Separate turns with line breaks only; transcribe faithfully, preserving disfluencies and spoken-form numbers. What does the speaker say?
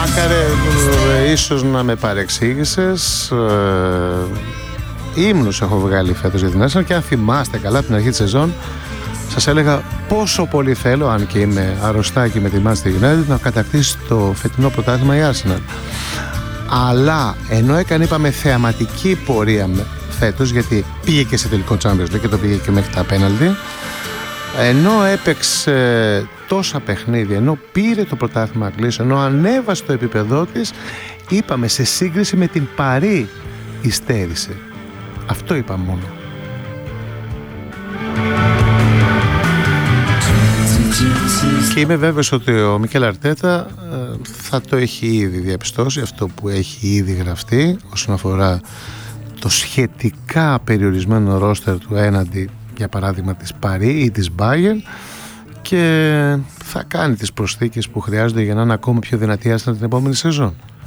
Μάκαρε, ίσως να με παρεξήγησες. ε, Ύμνους έχω βγάλει φέτος για την Arsenal και αν θυμάστε καλά από την αρχή της σεζόν σας έλεγα πόσο πολύ θέλω, αν και είμαι αρρωστάκι με τη Manchester United, να κατακτήσει το φετινό πρωτάθλημα η Arsenal. Αλλά ενώ έκανε, είπαμε, θεαματική πορεία φέτος, γιατί πήγε και σε τελικό Champions League και το πήγε και μέχρι τα πέναλτι, ενώ έπαιξε τόσα παιχνίδια, ενώ πήρε το πρωτάθλημα Αγγλίας, ενώ ανέβασε το επίπεδό της, είπαμε, σε σύγκριση με την Παρί υστέρησε. Αυτό είπα μόνο. Και είμαι βέβαιος ότι ο Μικέλ Αρτέτα θα το έχει ήδη διαπιστώσει, αυτό που έχει ήδη γραφτεί όσον αφορά το σχετικά περιορισμένο ρόστερ του έναντι, για παράδειγμα, της Παρί ή της Bayern, και θα κάνει τις προσθήκες που χρειάζονται για να είναι ακόμα πιο δυνατή Arsenal την επόμενη σεζόν.